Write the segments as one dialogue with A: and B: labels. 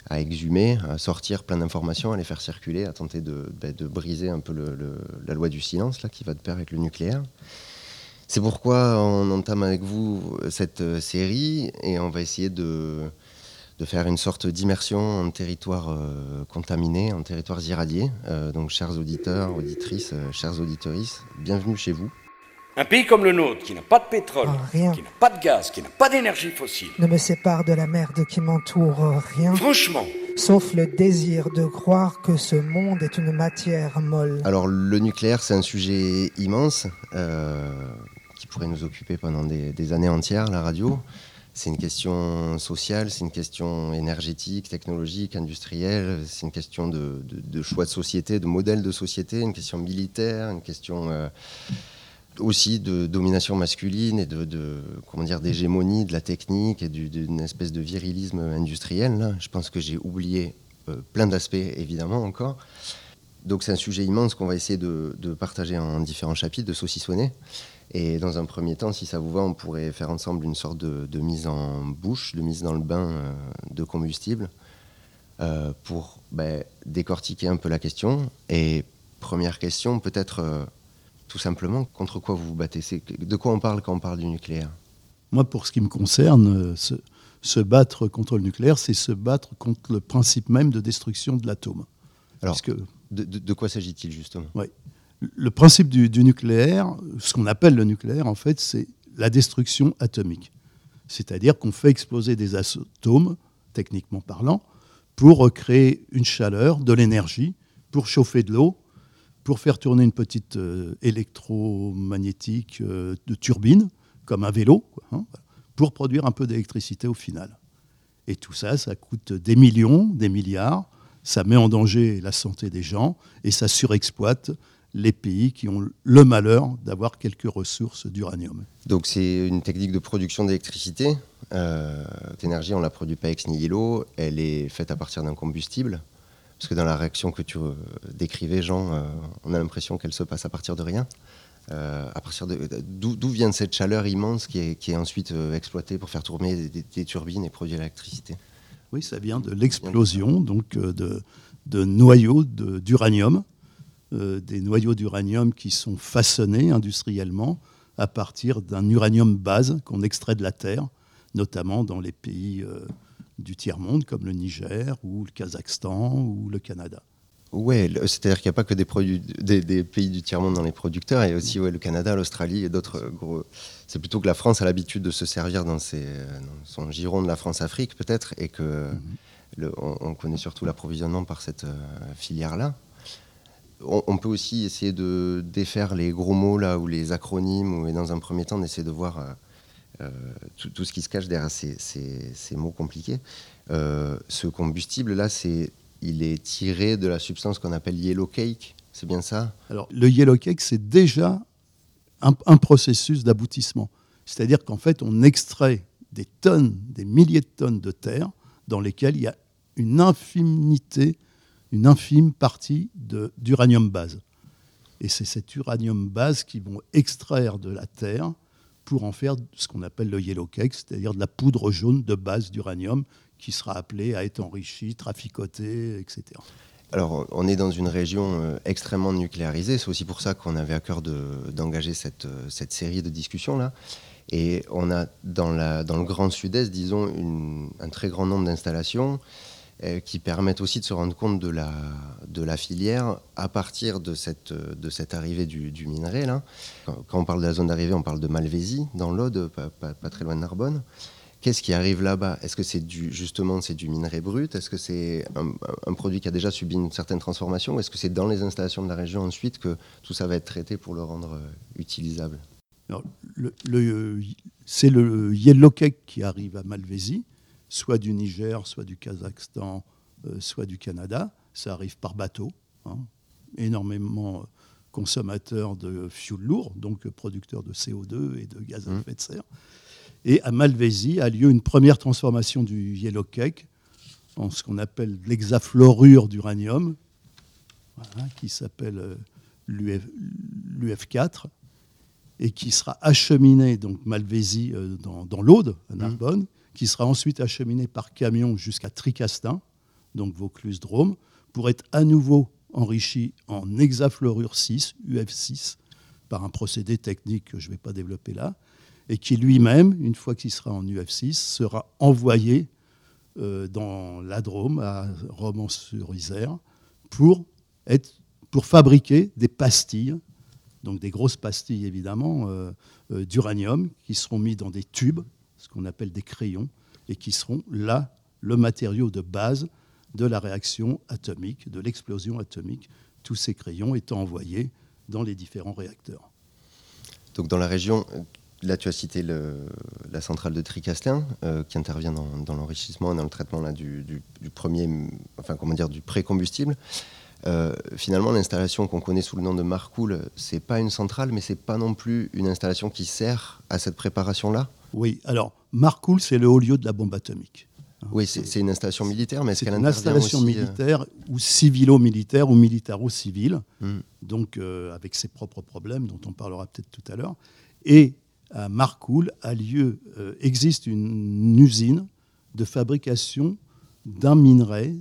A: à exhumer, à sortir plein d'informations, à les faire circuler, à tenter de briser un peu la loi du silence là, qui va de pair avec le nucléaire. C'est pourquoi on entame avec vous cette série et on va essayer de faire une sorte d'immersion en territoire contaminé, en territoires irradiés. Donc chers auditeurs, auditrices, chers auditrices, bienvenue chez vous.
B: Un pays comme le nôtre, qui n'a pas de pétrole,
C: Rien
B: qui n'a pas de gaz, qui n'a pas d'énergie fossile.
C: ne me sépare de la merde qui m'entoure, rien,
B: Franchement,
C: sauf le désir de croire que ce monde est une matière molle.
A: Alors le nucléaire, c'est un sujet immense qui pourrait nous occuper pendant des années entières, la radio. C'est une question sociale, c'est une question énergétique, technologique, industrielle, c'est une question de choix de société, de modèle de société, une question militaire, une question aussi de domination masculine et d'hégémonie de la technique et d'une espèce de virilisme industriel. Là. Je pense que j'ai oublié plein d'aspects, évidemment, encore. Donc c'est un sujet immense qu'on va essayer de partager en différents chapitres, de saucissonner. Et dans un premier temps, si ça vous va, on pourrait faire ensemble une sorte de mise en bouche, de mise dans le bain de combustible pour décortiquer un peu la question. Et première question, peut-être tout simplement, contre quoi vous vous battez ? De quoi on parle quand on parle du nucléaire ?
D: Moi, pour ce qui me concerne, se battre contre le nucléaire, c'est se battre contre le principe même de destruction de l'atome.
A: Alors, de quoi s'agit-il justement ?
D: Ouais. Le principe du nucléaire, ce qu'on appelle le nucléaire, en fait, c'est la destruction atomique. C'est-à-dire qu'on fait exploser des atomes, techniquement parlant, pour créer une chaleur, de l'énergie, pour chauffer de l'eau, pour faire tourner une petite électromagnétique de turbine, comme un vélo, pour produire un peu d'électricité au final. Et tout ça, ça coûte des millions, des milliards, ça met en danger la santé des gens et ça surexploite les pays qui ont le malheur d'avoir quelques ressources d'uranium.
A: Donc c'est une technique de production d'électricité. Cette énergie, on ne la produit pas ex nihilo, elle est faite à partir d'un combustible. Parce que dans la réaction que tu décrivais, Jean, on a l'impression qu'elle se passe à partir de rien. D'où vient cette chaleur immense qui est ensuite exploitée pour faire tourner des turbines et produire l'électricité ?
D: Oui, ça vient de l'explosion donc, de noyaux d'uranium. Des noyaux d'uranium qui sont façonnés industriellement à partir d'un uranium base qu'on extrait de la terre, notamment dans les pays du tiers-monde comme le Niger ou le Kazakhstan ou le Canada.
A: Oui, c'est-à-dire qu'il n'y a pas que des pays du tiers-monde dans les producteurs, il y a aussi le Canada, l'Australie et d'autres gros... C'est plutôt que la France a l'habitude de se servir dans son giron de la France-Afrique peut-être, et on connaît surtout l'approvisionnement par cette filière-là. On peut aussi essayer de défaire les gros mots là, ou les acronymes, et dans un premier temps d'essayer de voir tout ce qui se cache derrière ces mots compliqués. Ce combustible-là, il est tiré de la substance qu'on appelle yellow cake, c'est bien ça ?
D: Alors, le yellow cake, c'est déjà un processus d'aboutissement. C'est-à-dire qu'en fait, on extrait des tonnes, des milliers de tonnes de terre dans lesquelles il y a une infime partie d'uranium base. Et c'est cet uranium base qu'ils vont extraire de la terre pour en faire ce qu'on appelle le yellow cake, c'est-à-dire de la poudre jaune de base d'uranium qui sera appelée à être enrichie, traficotée, etc.
A: Alors, on est dans une région extrêmement nucléarisée. C'est aussi pour ça qu'on avait à cœur d'engager cette série de discussions-là. Et on a dans le Grand Sud-Est, disons, un très grand nombre d'installations qui permettent aussi de se rendre compte de la filière à partir de cette arrivée du minerai. Là. Quand on parle de la zone d'arrivée, on parle de Malvézy, dans l'Aude, pas très loin de Narbonne. Qu'est-ce qui arrive là-bas ? Est-ce que c'est du minerai brut ? Est-ce que c'est un produit qui a déjà subi une certaine transformation ? Ou est-ce que c'est dans les installations de la région ensuite que tout ça va être traité pour le rendre utilisable ?
D: Alors, c'est le yellow cake qui arrive à Malvézy, soit du Niger, soit du Kazakhstan, soit du Canada. Ça arrive par bateau, énormément consommateur de fioul lourd, donc producteur de CO2 et de gaz à effet de serre. Et à Malvézy a lieu une première transformation du yellow cake en ce qu'on appelle l'hexafluorure d'uranium, qui s'appelle l'UF4, et qui sera acheminé, donc Malvézy, dans l'Aude, à Narbonne, qui sera ensuite acheminé par camion jusqu'à Tricastin, donc Vaucluse-Drôme, pour être à nouveau enrichi en hexafluorure 6, UF6, par un procédé technique que je ne vais pas développer là, et qui lui-même, une fois qu'il sera en UF6, sera envoyé dans la Drôme, à Romans-sur-Isère, pour fabriquer des pastilles, donc des grosses pastilles évidemment, d'uranium, qui seront mis dans des tubes, ce qu'on appelle des crayons, et qui seront là le matériau de base de la réaction atomique, de l'explosion atomique, tous ces crayons étant envoyés dans les différents réacteurs.
A: Donc dans la région, là tu as cité la centrale de Tricastin, qui intervient dans l'enrichissement et dans le traitement là, du pré-combustible. Finalement, l'installation qu'on connaît sous le nom de Marcoule, c'est pas une centrale, mais c'est pas non plus une installation qui sert à cette préparation-là.
D: Oui, alors Marcoule, c'est le haut lieu de la bombe atomique.
A: Oui, c'est une installation militaire, mais est-ce qu'elle
D: une
A: intervient
D: installation
A: aussi,
D: militaire ou civilo-militaire ou militaro-civile, donc avec ses propres problèmes dont on parlera peut-être tout à l'heure. Et à Marcoule existe une usine de fabrication d'un minerai,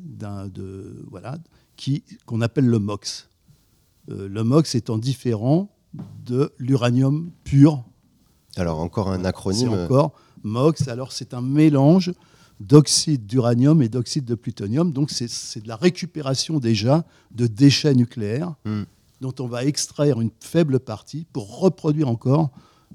D: qu'on appelle le MOX. Le MOX étant différent de l'uranium pur.
A: Alors encore un acronyme.
D: C'est encore MOX. Alors c'est un mélange d'oxyde d'uranium et d'oxyde de plutonium. Donc c'est de la récupération déjà de déchets nucléaires dont on va extraire une faible partie pour reproduire encore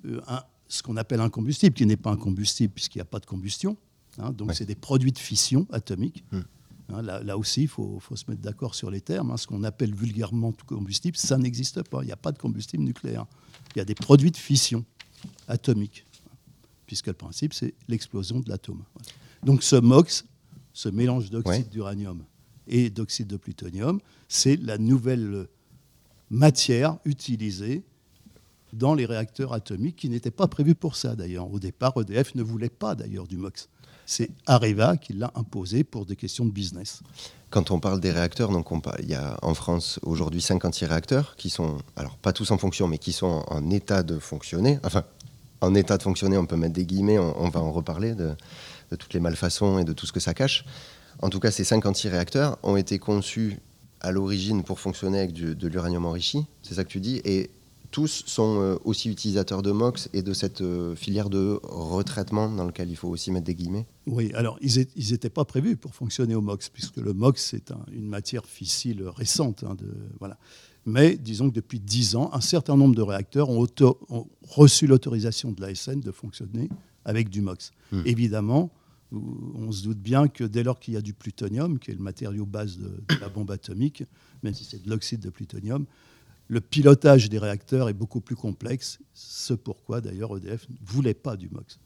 D: ce qu'on appelle un combustible, qui n'est pas un combustible puisqu'il n'y a pas de combustion. Donc c'est des produits de fission atomique. Là aussi, il faut se mettre d'accord sur les termes. Ce qu'on appelle vulgairement combustible, ça n'existe pas. Il n'y a pas de combustible nucléaire. Il y a des produits de fission atomique, puisque le principe, c'est l'explosion de l'atome. Donc ce MOX, ce mélange d'oxyde d'uranium et d'oxyde de plutonium, c'est la nouvelle matière utilisée dans les réacteurs atomiques, qui n'étaient pas prévus pour ça d'ailleurs. Au départ, EDF ne voulait pas d'ailleurs du MOX. C'est Areva qui l'a imposé pour des questions de business.
A: Quand on parle des réacteurs, il y a en France aujourd'hui 56 réacteurs qui sont, alors pas tous en fonction, mais qui sont en état de fonctionner. Enfin, en état de fonctionner, on peut mettre des guillemets, on va en reparler de toutes les malfaçons et de tout ce que ça cache. En tout cas, ces 56 réacteurs ont été conçus à l'origine pour fonctionner avec de l'uranium enrichi, c'est ça que tu dis, et tous sont aussi utilisateurs de MOX et de cette filière de retraitement dans lequel il faut aussi mettre des guillemets.
D: Oui, alors ils n'étaient pas prévus pour fonctionner au MOX, puisque le MOX c'est une matière fissile récente. Voilà. Mais disons que depuis 10 ans, un certain nombre de réacteurs ont reçu l'autorisation de l'ASN de fonctionner avec du MOX. Évidemment, on se doute bien que dès lors qu'il y a du plutonium, qui est le matériau base de la bombe atomique, même si c'est de l'oxyde de plutonium, le pilotage des réacteurs est beaucoup plus complexe, ce pourquoi d'ailleurs EDF ne voulait pas du MOX.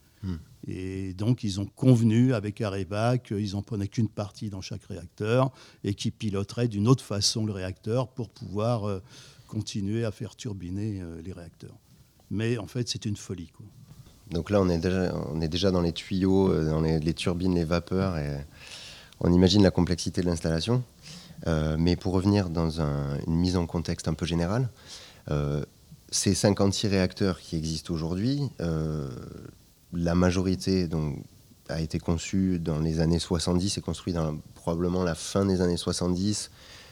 D: Et donc ils ont convenu avec Areva qu'ils n'en prenaient qu'une partie dans chaque réacteur et qu'ils piloteraient d'une autre façon le réacteur pour pouvoir continuer à faire turbiner les réacteurs. Mais en fait c'est une folie, quoi.
A: Donc là on est déjà dans les tuyaux, dans les turbines, les vapeurs, et on imagine la complexité de l'installation. Mais pour revenir dans une mise en contexte un peu générale, ces 56 réacteurs qui existent aujourd'hui, la majorité donc, a été conçue dans les années 70 et construite dans probablement la fin des années 70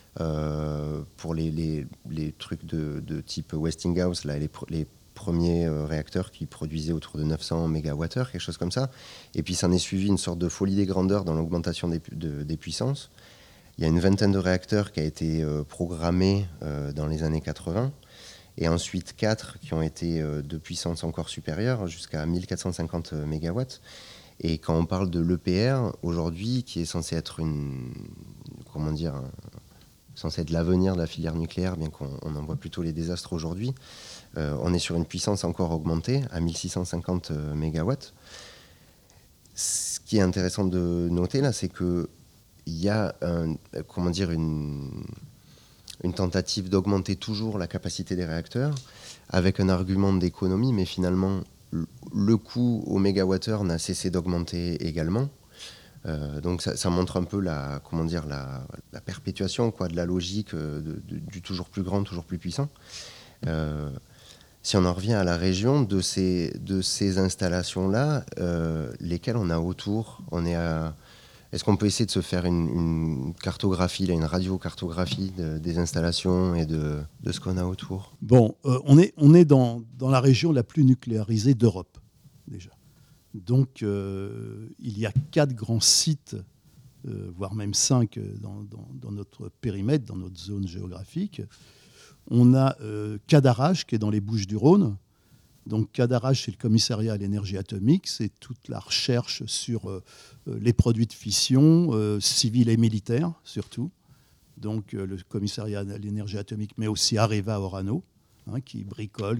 A: pour les trucs de type Westinghouse, là, les premiers réacteurs qui produisaient autour de 900 MWh, quelque chose comme ça. Et puis s'en est suivi une sorte de folie des grandeurs dans l'augmentation des puissances. Il y a une vingtaine de réacteurs qui a été programmés dans les années 80, et ensuite 4 qui ont été de puissance encore supérieure, jusqu'à 1450 MW. Et quand on parle de l'EPR, aujourd'hui, qui est censé être censé être l'avenir de la filière nucléaire, bien qu'on en voit plutôt les désastres aujourd'hui, on est sur une puissance encore augmentée à 1650 MW. Ce qui est intéressant de noter là, c'est que il y a une tentative d'augmenter toujours la capacité des réacteurs avec un argument d'économie, mais finalement le coût au mégawattheure n'a cessé d'augmenter également. Donc ça montre un peu la perpétuation de la logique du toujours plus grand, toujours plus puissant. Si on en revient à la région, de ces installations-là, lesquelles on a autour, on est à Est-ce qu'on peut essayer de se faire une cartographie, là, une radiocartographie des installations et de ce qu'on a autour?
D: Bon, on est dans la région la plus nucléarisée d'Europe, déjà. Donc, il y a 4 grands sites, voire même 5 dans notre périmètre, dans notre zone géographique. On a Cadarache, qui est dans les Bouches-du-Rhône. Donc Cadarache, c'est le commissariat à l'énergie atomique, c'est toute la recherche sur les produits de fission, civils et militaires surtout. Donc le commissariat à l'énergie atomique, mais aussi Areva Orano, qui bricole,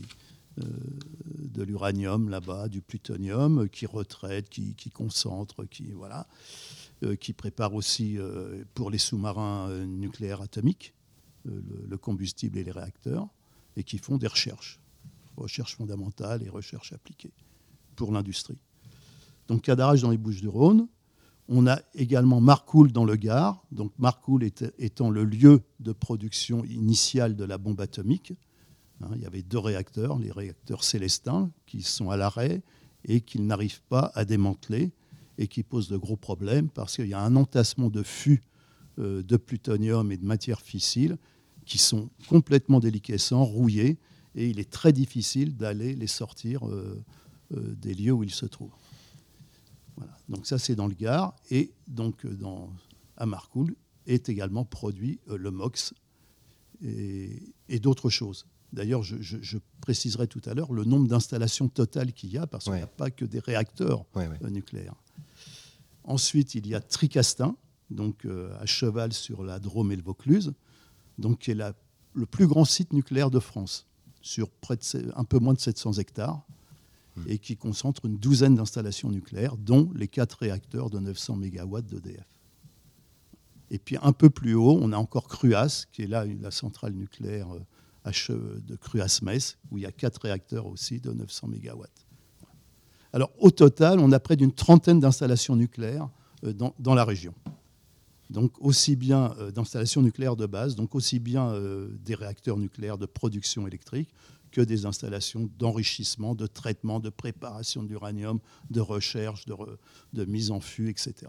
D: de l'uranium là-bas, du plutonium, qui retraite, qui concentre, qui prépare aussi pour les sous-marins nucléaires atomiques, le combustible et les réacteurs, et qui font des recherches fondamentales et recherches appliquées pour l'industrie. Donc Cadarache dans les Bouches-du-Rhône. On a également Marcoule dans le Gard, donc Marcoule étant le lieu de production initiale de la bombe atomique. Il y avait 2 réacteurs, les réacteurs Célestin, qui sont à l'arrêt et qu'ils n'arrivent pas à démanteler et qui posent de gros problèmes parce qu'il y a un entassement de fûts de plutonium et de matières fissiles qui sont complètement déliquescents, rouillés, et il est très difficile d'aller les sortir des lieux où ils se trouvent. Voilà. Donc ça, c'est dans le Gard. Et donc à Marcoule est également produit le MOX et d'autres choses. D'ailleurs, je préciserai tout à l'heure le nombre d'installations totales qu'il y a, parce qu'il n'y a pas que des réacteurs nucléaires. Ensuite, il y a Tricastin, donc à cheval sur la Drôme et le Vaucluse, donc qui est le plus grand site nucléaire de France, sur un peu moins de 700 hectares, et qui concentre une douzaine d'installations nucléaires, dont les 4 réacteurs de 900 MW d'EDF. Et puis un peu plus haut, on a encore Cruas, qui est là la centrale nucléaire de Cruas-Metz, où il y a 4 réacteurs aussi de 900 MW. Alors au total, on a près d'une trentaine d'installations nucléaires dans la région. Donc aussi bien d'installations nucléaires de base, donc aussi bien des réacteurs nucléaires de production électrique que des installations d'enrichissement, de traitement, de préparation de l'uranium, de recherche, de mise en fût, etc.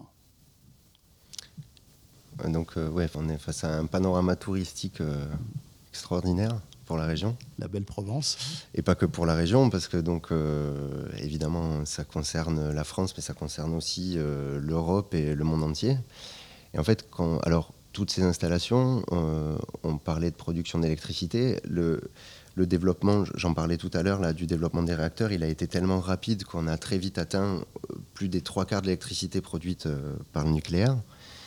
A: Donc on est face à un panorama touristique extraordinaire pour la région.
D: La belle Provence.
A: Et pas que pour la région, parce que donc évidemment ça concerne la France, mais ça concerne aussi l'Europe et le monde entier. Et en fait, toutes ces installations, on parlait de production d'électricité. Le développement, j'en parlais tout à l'heure, là, du développement des réacteurs, il a été tellement rapide qu'on a très vite atteint plus des 3/4 de l'électricité produite par le nucléaire.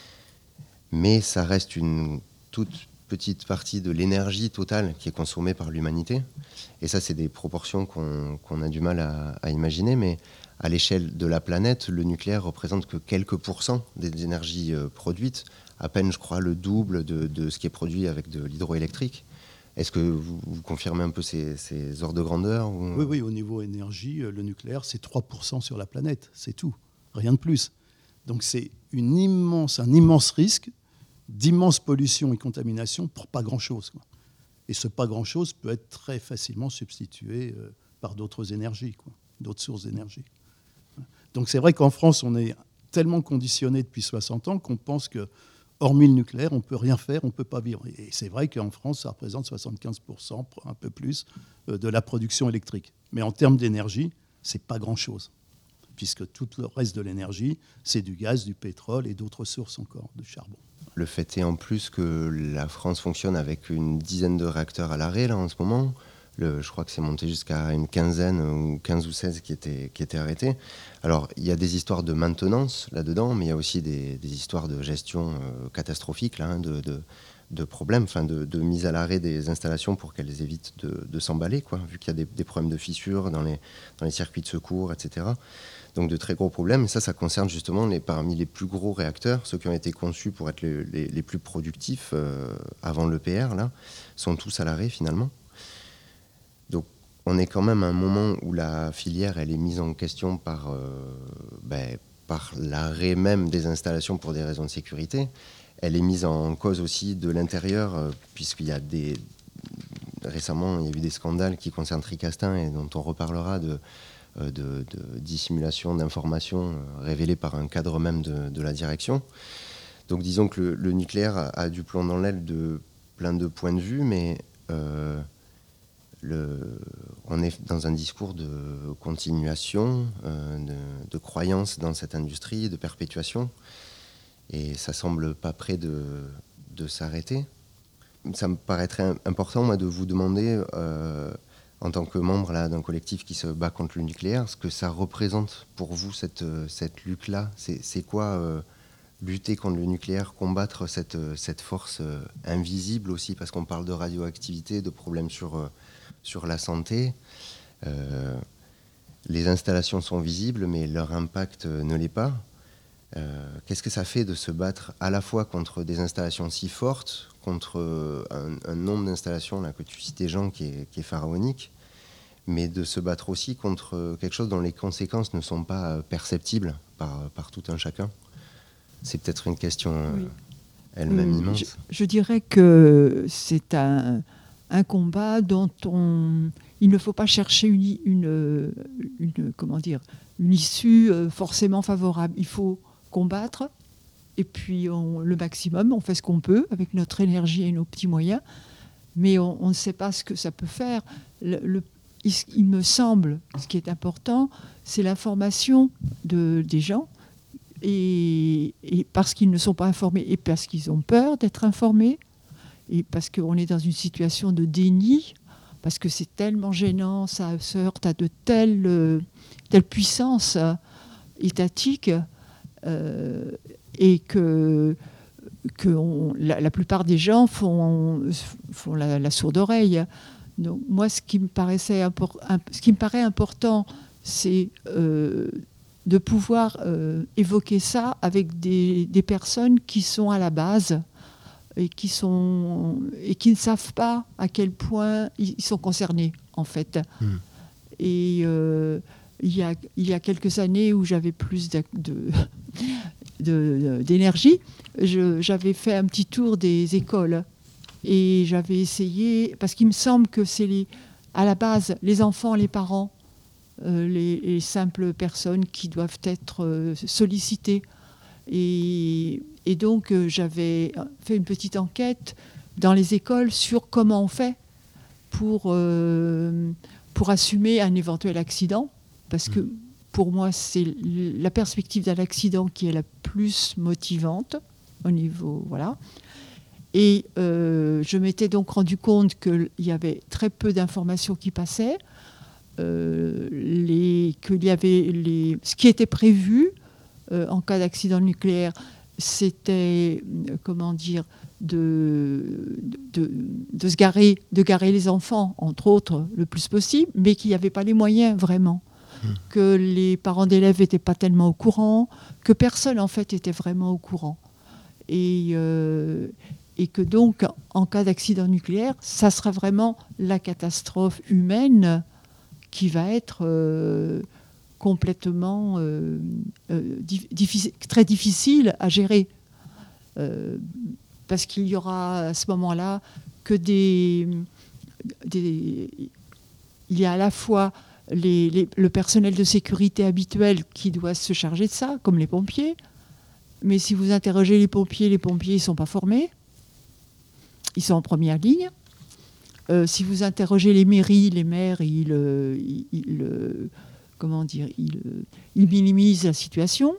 A: Mais ça reste une toute petite partie de l'énergie totale qui est consommée par l'humanité. Et ça, c'est des proportions qu'on a du mal à imaginer. Mais à l'échelle de la planète, le nucléaire représente que quelques pourcents des énergies produites, à peine, je crois, le double de ce qui est produit avec de l'hydroélectrique. Est-ce que vous confirmez un peu ces ordres de grandeur ou...
D: Oui, au niveau énergie, le nucléaire, c'est 3% sur la planète, c'est tout, rien de plus. Donc c'est un immense risque d'immense pollution et contamination pour pas grand-chose, quoi. Et ce pas grand-chose peut être très facilement substitué par d'autres énergies, quoi, d'autres sources d'énergie. Donc c'est vrai qu'en France, on est tellement conditionné depuis 60 ans qu'on pense que, hormis le nucléaire, on ne peut rien faire, on ne peut pas vivre. Et c'est vrai qu'en France, ça représente 75%, un peu plus, de la production électrique. Mais en termes d'énergie, ce n'est pas grand-chose, puisque tout le reste de l'énergie, c'est du gaz, du pétrole et d'autres sources encore, de charbon.
A: Le fait est en plus que la France fonctionne avec une dizaine de réacteurs à l'arrêt là, en ce moment. Je crois que c'est monté jusqu'à une quinzaine, ou 15 ou 16 qui étaient arrêtés. Alors, il y a des histoires de maintenance là-dedans, mais il y a aussi des histoires de gestion catastrophique, là, de problèmes, de mise à l'arrêt des installations pour qu'elles évitent de s'emballer, quoi, vu qu'il y a des problèmes de fissures dans les circuits de secours, etc. Donc de très gros problèmes. Et ça concerne justement parmi les plus gros réacteurs, ceux qui ont été conçus pour être les plus productifs avant l'EPR, là, sont tous à l'arrêt finalement. Donc on est quand même à un moment où la filière elle est mise en question par l'arrêt même des installations pour des raisons de sécurité. Elle est mise en cause aussi de l'intérieur, puisqu'il y a récemment il y a eu des scandales qui concernent Tricastin et dont on reparlera de dissimulation d'informations révélées par un cadre même de la direction. Donc disons que le nucléaire a du plomb dans l'aile de plein de points de vue, mais on est dans un discours de continuation, de croyance dans cette industrie, de perpétuation, et ça semble pas près de s'arrêter. Ça me paraîtrait important, moi, de vous demander, en tant que membre là, d'un collectif qui se bat contre le nucléaire, ce que ça représente pour vous, cette lutte-là. C'est quoi lutter contre le nucléaire, combattre cette force invisible aussi, parce qu'on parle de radioactivité, de problèmes sur la santé. Les installations sont visibles, mais leur impact ne l'est pas. Qu'est-ce que ça fait de se battre à la fois contre des installations si fortes, contre un nombre d'installations là, que tu citais, Jean, qui est pharaonique, mais de se battre aussi contre quelque chose dont les conséquences ne sont pas perceptibles par tout un chacun? C'est peut-être une question elle-même immense.
E: Je dirais que c'est un combat dont il ne faut pas chercher une issue forcément favorable. Il faut combattre, et puis le maximum, on fait ce qu'on peut avec notre énergie et nos petits moyens, mais on ne sait pas ce que ça peut faire. Il me semble, ce qui est important, c'est l'information des gens, et parce qu'ils ne sont pas informés, et parce qu'ils ont peur d'être informés, et parce qu'on est dans une situation de déni, parce que c'est tellement gênant, ça se heurte à de telles puissances étatiques, et que la plupart des gens font la sourde oreille. Donc moi, ce qui me paraît important, c'est de pouvoir évoquer ça avec des personnes qui sont à la base et qui ne savent pas à quel point ils sont concernés, en fait. Et il y a quelques années où j'avais plus d'énergie, j'avais fait un petit tour des écoles et j'avais essayé, parce qu'il me semble que c'est à la base les enfants, les parents, les simples personnes qui doivent être sollicitées. Et donc j'avais fait une petite enquête dans les écoles sur comment on fait pour assumer un éventuel accident, parce que pour moi c'est la perspective d'un accident qui est la plus motivante au niveau, voilà. Et je m'étais donc rendu compte qu'il y avait très peu d'informations qui passaient, qu'il y avait ce qui était prévu en cas d'accident nucléaire, c'était de garer les enfants, entre autres, le plus possible, mais qu'il n'y avait pas les moyens vraiment, que les parents d'élèves n'étaient pas tellement au courant, que personne en fait était vraiment au courant, et que donc en cas d'accident nucléaire, ça sera vraiment la catastrophe humaine qui va être complètement très difficile à gérer, parce qu'il y aura à ce moment-là que il y a à la fois le personnel de sécurité habituel qui doit se charger de ça, comme les pompiers, mais si vous interrogez les pompiers ne sont pas formés, ils sont en première ligne. Si vous interrogez les mairies, les maires, ils minimisent la situation.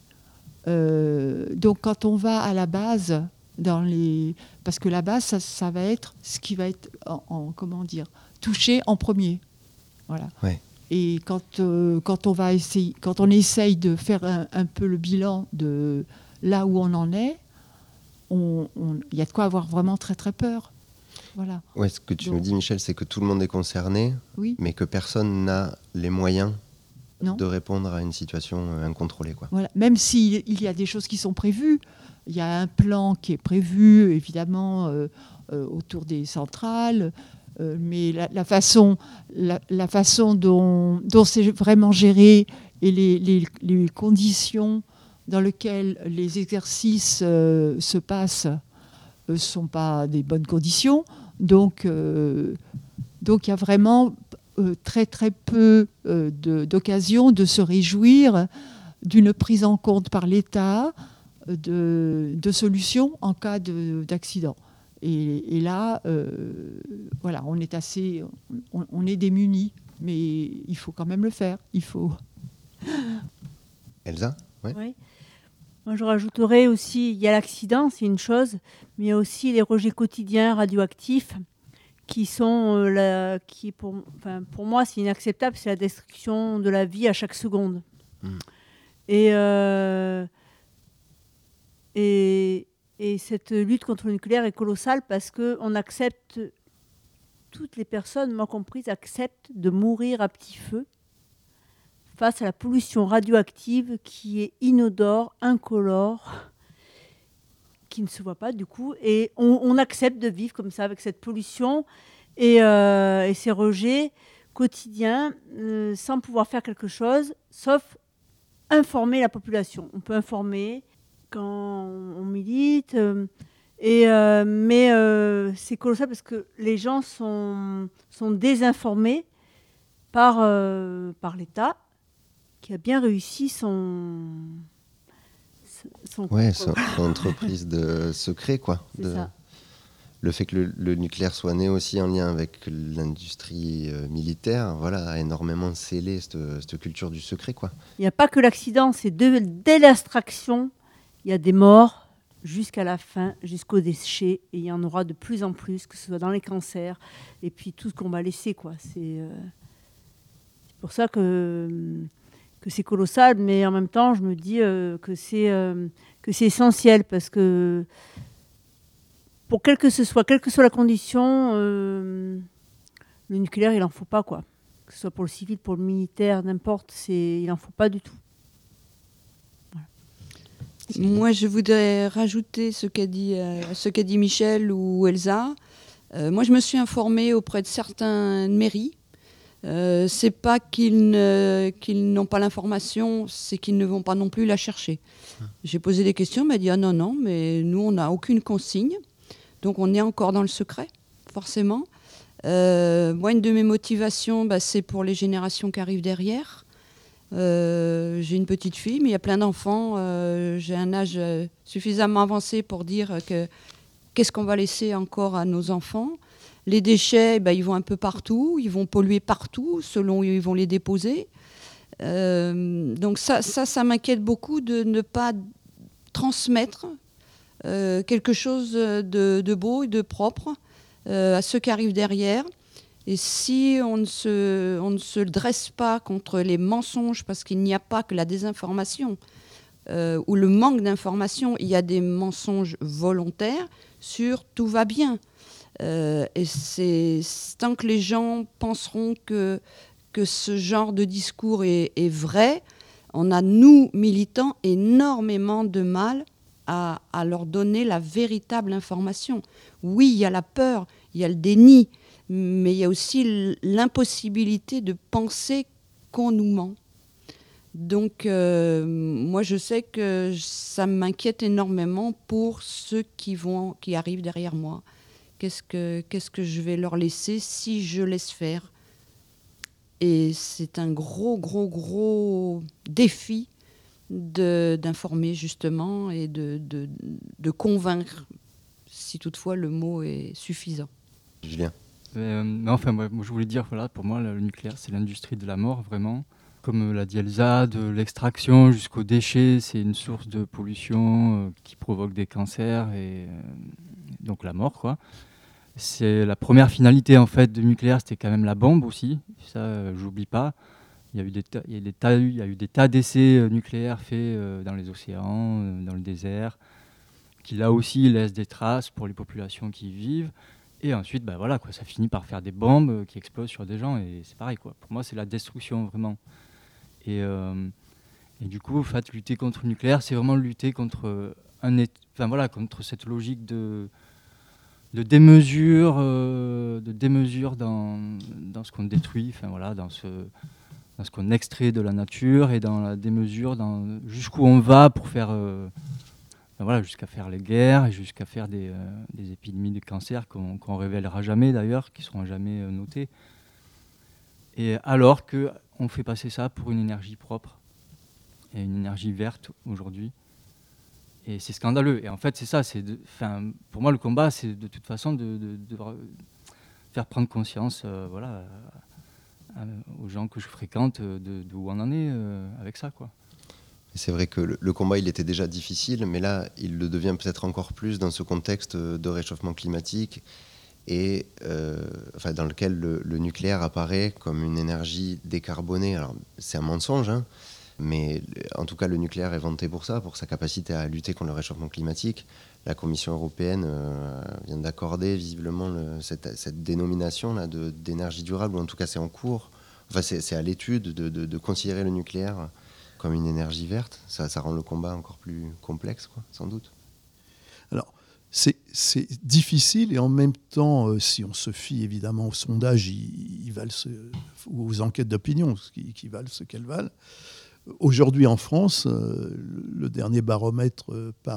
E: Donc quand on va à la base, parce que la base, ça va être ce qui va être touché en premier. Voilà. Ouais. Et quand on essaye de faire un peu le bilan de là où on en est, il y a de quoi avoir vraiment très très peur. Voilà.
A: Ouais, ce que tu nous dis, Michel, c'est que tout le monde est concerné, oui, mais que personne n'a les moyens de répondre à une situation incontrôlée, quoi.
E: Voilà. Même s'il y a des choses qui sont prévues, il y a un plan qui est prévu, évidemment, autour des centrales, mais la façon dont c'est vraiment géré et les conditions dans lesquelles les exercices se passent ne sont pas des bonnes conditions. Donc il y a vraiment très très peu d'occasions de se réjouir d'une prise en compte par l'État de solutions en cas d'accident. Et là, voilà, on est démunis, mais il faut quand même le faire. Il faut.
A: Elsa? Ouais.
F: Oui. Moi, je rajouterais aussi, il y a l'accident, c'est une chose, mais il y a aussi les rejets quotidiens radioactifs qui sont, pour moi, c'est inacceptable, c'est la destruction de la vie à chaque seconde. Et cette lutte contre le nucléaire est colossale parce qu'on accepte, toutes les personnes, moi comprises, acceptent de mourir à petit feu face à la pollution radioactive qui est inodore, incolore, qui ne se voit pas du coup. Et on accepte de vivre comme ça avec cette pollution et ces rejets quotidiens sans pouvoir faire quelque chose, sauf informer la population. On peut informer quand on milite, mais c'est colossal parce que les gens sont désinformés par l'État qui a bien réussi son
A: entreprise de secret, quoi. Le fait que le nucléaire soit né aussi en lien avec l'industrie militaire, voilà, a énormément scellé cette culture du secret, quoi.
F: Il n'y a pas que l'accident, c'est dès l'extraction, il y a des morts jusqu'à la fin, jusqu'aux déchets, et il y en aura de plus en plus, que ce soit dans les cancers, et puis tout ce qu'on va laisser, quoi. C'est pour ça que c'est colossal, mais en même temps, je me dis que c'est essentiel, parce que pour quelle que soit la condition, le nucléaire, il n'en faut pas, quoi. Que ce soit pour le civil, pour le militaire, n'importe, il n'en faut pas du tout.
G: Voilà. Moi, je voudrais rajouter ce qu'a dit Michel ou Elsa. Moi, je me suis informée auprès de certaines mairies. C'est pas qu'ils n'ont pas l'information, c'est qu'ils ne vont pas non plus la chercher. J'ai posé des questions, on m'a dit « Ah non, mais nous, on n'a aucune consigne. » Donc, on est encore dans le secret, forcément. Moi, une de mes motivations, c'est pour les générations qui arrivent derrière. J'ai une petite fille, mais il y a plein d'enfants. J'ai un âge suffisamment avancé pour dire qu'est-ce qu'on va laisser encore à nos enfants. Les déchets, ils vont un peu partout, ils vont polluer partout, selon où ils vont les déposer. Donc ça m'inquiète beaucoup de ne pas transmettre quelque chose de beau et de propre à ceux qui arrivent derrière. Et si on ne se dresse pas contre les mensonges, parce qu'il n'y a pas que la désinformation ou le manque d'information, il y a des mensonges volontaires sur « tout va bien ». Et c'est tant que les gens penseront que ce genre de discours est vrai, on a, nous, militants, énormément de mal à leur donner la véritable information. Oui, il y a la peur, il y a le déni, mais il y a aussi l'impossibilité de penser qu'on nous ment. Donc, moi, je sais que ça m'inquiète énormément pour ceux qui arrivent derrière moi. Qu'est-ce que je vais leur laisser si je laisse faire? Et c'est un gros défi d'informer justement et de convaincre, si toutefois le mot est suffisant.
A: Julien.
H: Enfin, moi, je voulais dire, voilà, pour moi, le nucléaire, c'est l'industrie de la mort, vraiment. Comme l'a dit Elsa, de l'extraction jusqu'aux déchets, c'est une source de pollution qui provoque des cancers et donc la mort, quoi. C'est la première finalité en fait du nucléaire, c'était quand même la bombe aussi. Ça, j'oublie pas. Il y a eu des tas d'essais nucléaires faits dans les océans, dans le désert, qui là aussi laissent des traces pour les populations qui y vivent. Et ensuite, voilà, quoi, ça finit par faire des bombes qui explosent sur des gens et c'est pareil, quoi. Pour moi, c'est la destruction vraiment. Et du coup, en fait, lutter contre le nucléaire, c'est vraiment lutter contre contre cette logique de démesure dans ce qu'on détruit, dans ce qu'on extrait de la nature et dans la démesure jusqu'où on va pour faire jusqu'à faire les guerres et jusqu'à faire des épidémies de cancer qu'on révélera jamais d'ailleurs, qui seront jamais notées. Et alors qu'on fait passer ça pour une énergie propre et une énergie verte aujourd'hui. Et c'est scandaleux. Et en fait, c'est ça. Pour moi, le combat, c'est de toute façon de faire prendre conscience aux gens que je fréquente d'où on en est avec ça, quoi.
A: C'est vrai que le combat, il était déjà difficile, mais là, il le devient peut-être encore plus dans ce contexte de réchauffement climatique et dans lequel le nucléaire apparaît comme une énergie décarbonée. Alors, c'est un mensonge, hein, mais en tout cas, le nucléaire est vanté pour ça, pour sa capacité à lutter contre le réchauffement climatique. La Commission européenne vient d'accorder visiblement cette dénomination-là d'énergie durable, ou en tout cas, c'est en cours. Enfin, c'est à l'étude de considérer le nucléaire comme une énergie verte. Ça rend le combat encore plus complexe, quoi, sans doute.
D: Alors, c'est difficile et en même temps, si on se fie évidemment aux sondages, ils valent ou aux enquêtes d'opinion, qui valent ce qu'elles valent. Aujourd'hui en France, le dernier baromètre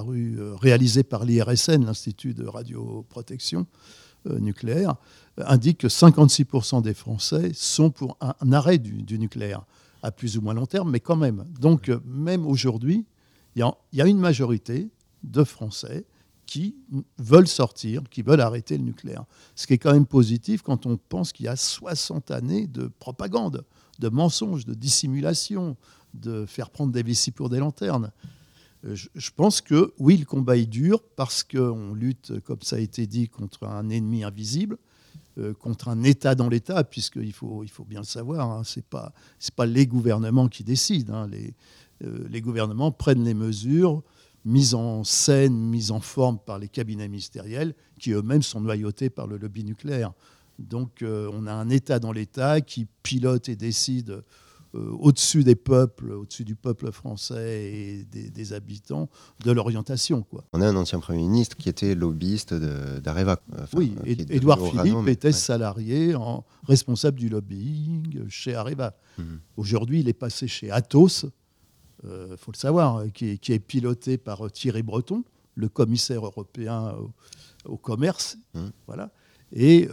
D: réalisé par l'IRSN, l'Institut de radioprotection nucléaire, indique que 56% des Français sont pour un arrêt du nucléaire, à plus ou moins long terme, mais quand même. Donc, même aujourd'hui, il y a une majorité de Français qui veulent sortir, qui veulent arrêter le nucléaire. Ce qui est quand même positif quand on pense qu'il y a 60 années de propagande, de mensonges, de dissimulation, de faire prendre des vessies pour des lanternes. Je pense que, oui, le combat est dur parce qu'on lutte, comme ça a été dit, contre un ennemi invisible, contre un État dans l'État, puisqu'il faut bien le savoir, hein, c'est pas les gouvernements qui décident. Hein, les gouvernements prennent les mesures mises en scène, mises en forme par les cabinets ministériels, qui eux-mêmes sont noyautés par le lobby nucléaire. Donc on a un État dans l'État qui pilote et décide au-dessus des peuples, au-dessus du peuple français et des habitants, de l'orientation, quoi.
A: On a un ancien Premier ministre qui était lobbyiste d'Areva.
D: Oui, Édouard Philippe était salarié, responsable du lobbying chez Areva. Aujourd'hui, il est passé chez Atos, faut le savoir, qui est piloté par Thierry Breton, le commissaire européen au commerce. Voilà. Et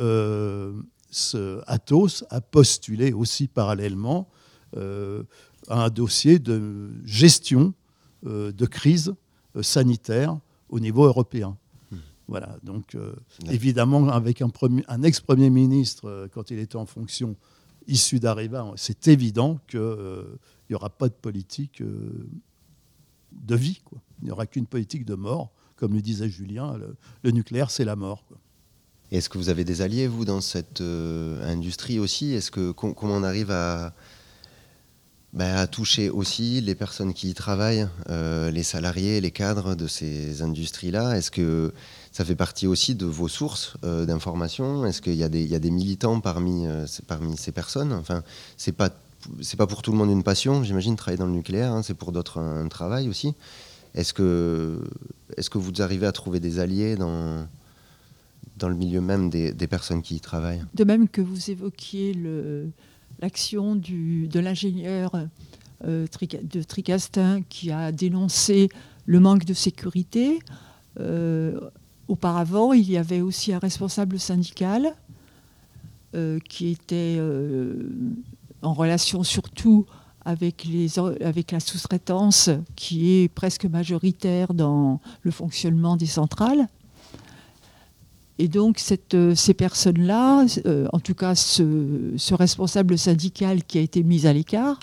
D: Atos a postulé aussi parallèlement un dossier de gestion de crise sanitaire au niveau européen. Voilà, donc évidemment, avec un ex-premier ministre, quand il était en fonction, issu d'Areva, c'est évident qu'il n'y aura pas de politique de vie, quoi. Il n'y aura qu'une politique de mort. Comme le disait Julien, le nucléaire, c'est la mort, quoi.
A: Est-ce que vous avez des alliés, vous, dans cette industrie aussi ? Comment on arrive à toucher aussi les personnes qui y travaillent, les salariés, les cadres de ces industries-là? Est-ce que ça fait partie aussi de vos sources d'information? Est-ce qu'il y a des militants parmi ces personnes? Enfin, c'est pas pour tout le monde une passion, j'imagine, travailler dans le nucléaire, hein, c'est pour d'autres un travail aussi. Est-ce que vous arrivez à trouver des alliés dans le milieu même des personnes qui y travaillent?
E: De même que vous évoquiez l'action de l'ingénieur de Tricastin qui a dénoncé le manque de sécurité. Auparavant, il y avait aussi un responsable syndical qui était en relation surtout avec la sous-traitance qui est presque majoritaire dans le fonctionnement des centrales. Et donc, ces personnes-là, en tout cas ce responsable syndical qui a été mis à l'écart,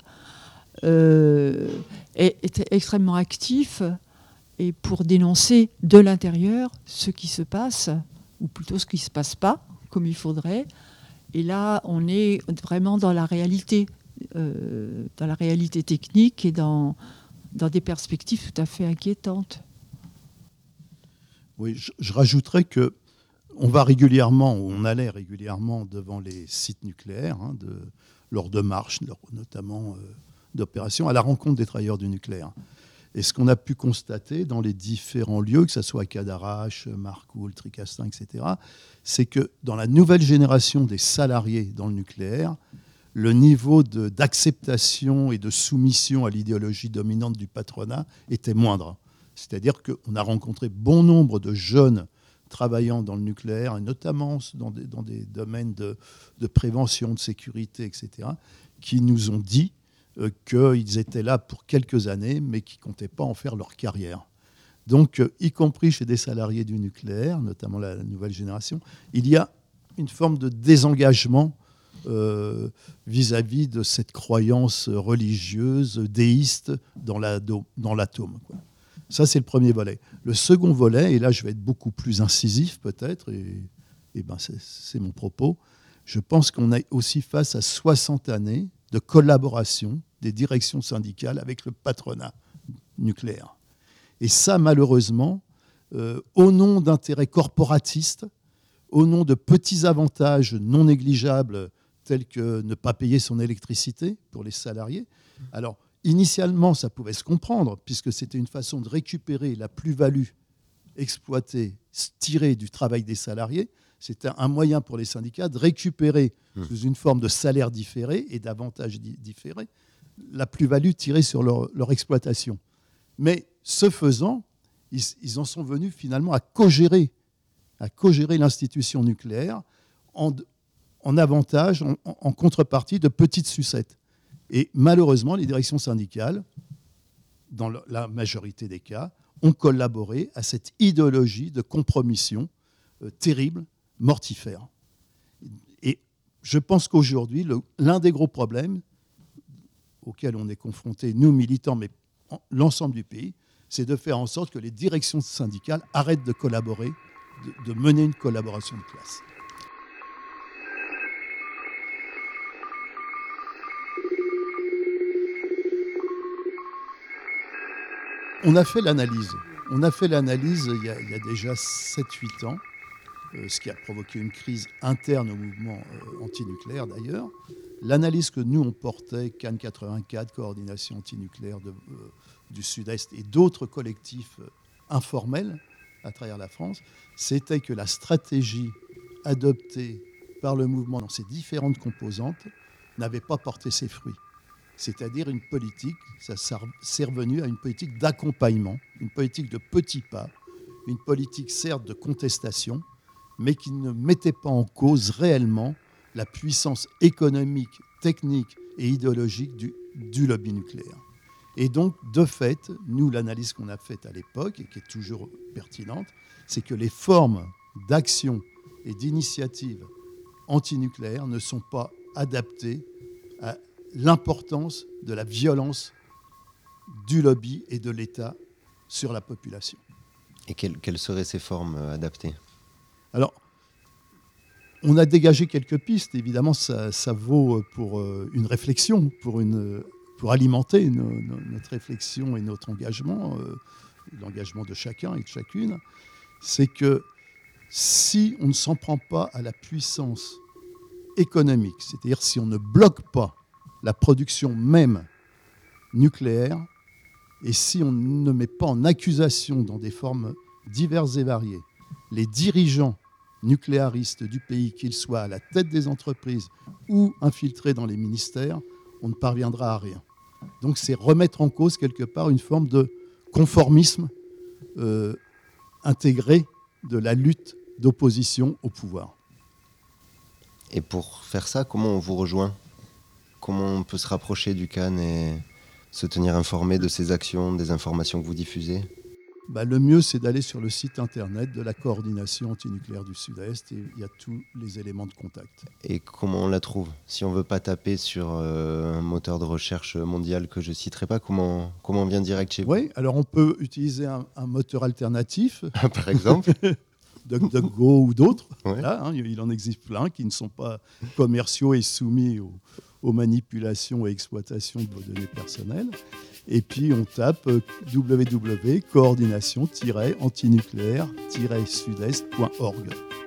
E: était extrêmement actif et pour dénoncer de l'intérieur ce qui se passe, ou plutôt ce qui ne se passe pas, comme il faudrait. Et là, on est vraiment dans la réalité technique et dans des perspectives tout à fait inquiétantes.
D: Oui, je rajouterais que on allait régulièrement devant les sites nucléaires, hein, lors de marches, notamment d'opérations, à la rencontre des travailleurs du nucléaire. Et ce qu'on a pu constater dans les différents lieux, que ce soit à Cadarache, Marcoule, Tricastin, etc., c'est que dans la nouvelle génération des salariés dans le nucléaire, le niveau d'acceptation et de soumission à l'idéologie dominante du patronat était moindre. C'est-à-dire qu'on a rencontré bon nombre de jeunes travaillant dans le nucléaire, et notamment dans des domaines de prévention, de sécurité, etc., qui nous ont dit qu'ils étaient là pour quelques années, mais qui ne comptaient pas en faire leur carrière. Donc, y compris chez des salariés du nucléaire, notamment la nouvelle génération, il y a une forme de désengagement vis-à-vis de cette croyance religieuse, déiste dans l'atome, quoi. Ça, c'est le premier volet. Le second volet, et là, je vais être beaucoup plus incisif peut-être, et ben c'est mon propos, je pense qu'on est aussi face à 60 années de collaboration des directions syndicales avec le patronat nucléaire. Et ça, malheureusement, au nom d'intérêts corporatistes, au nom de petits avantages non négligeables tels que ne pas payer son électricité pour les salariés. Alors, initialement, ça pouvait se comprendre, puisque c'était une façon de récupérer la plus-value exploitée, tirée du travail des salariés. C'était un moyen pour les syndicats de récupérer, sous une forme de salaire différé et d'avantages différés, la plus-value tirée sur leur exploitation. Mais ce faisant, ils en sont venus finalement à co-gérer l'institution nucléaire en avantage, en contrepartie de petites sucettes. Et malheureusement, les directions syndicales, dans la majorité des cas, ont collaboré à cette idéologie de compromission terrible, mortifère. Et je pense qu'aujourd'hui, l'un des gros problèmes auxquels on est confrontés, nous militants, mais l'ensemble du pays, c'est de faire en sorte que les directions syndicales arrêtent de collaborer, de mener une collaboration de classe. On a fait l'analyse. Il y a déjà 7-8 ans, ce qui a provoqué une crise interne au mouvement antinucléaire d'ailleurs. L'analyse que nous, on portait, Cannes 84, Coordination antinucléaire du Sud-Est et d'autres collectifs informels à travers la France, c'était que la stratégie adoptée par le mouvement dans ses différentes composantes n'avait pas porté ses fruits. C'est-à-dire une politique, c'est revenu à une politique d'accompagnement, une politique de petits pas, une politique certes de contestation, mais qui ne mettait pas en cause réellement la puissance économique, technique et idéologique du lobby nucléaire. Et donc, de fait, nous, l'analyse qu'on a faite à l'époque, et qui est toujours pertinente, c'est que les formes d'action et d'initiative antinucléaires ne sont pas adaptées à l'importance de la violence du lobby et de l'État sur la population.
A: Et quelles seraient ces formes adaptées ?
D: Alors, on a dégagé quelques pistes. Évidemment, ça vaut pour une réflexion, pour alimenter notre réflexion et notre engagement, l'engagement de chacun et de chacune. C'est que si on ne s'en prend pas à la puissance économique, c'est-à-dire si on ne bloque pas la production même nucléaire, et si on ne met pas en accusation dans des formes diverses et variées les dirigeants nucléaristes du pays, qu'ils soient à la tête des entreprises ou infiltrés dans les ministères, on ne parviendra à rien. Donc c'est remettre en cause quelque part une forme de conformisme intégré de la lutte d'opposition au pouvoir.
A: Et pour faire ça, comment on vous rejoint ? Comment on peut se rapprocher du CAN et se tenir informé de ces actions, des informations que vous diffusez ?
D: Le mieux, c'est d'aller sur le site internet de la Coordination antinucléaire du Sud-Est et il y a tous les éléments de contact.
A: Et comment on la trouve ? Si on ne veut pas taper sur un moteur de recherche mondial que je ne citerai pas, comment on vient direct chez vous ?
D: Oui, alors on peut utiliser un moteur alternatif.
A: Par exemple
D: DuckDuckGo ou d'autres.
A: Ouais.
D: Voilà, il en existe plein qui ne sont pas commerciaux et soumis aux manipulations et exploitations de vos données personnelles. Et puis on tape www.coordination-antinucléaire-sudest.org.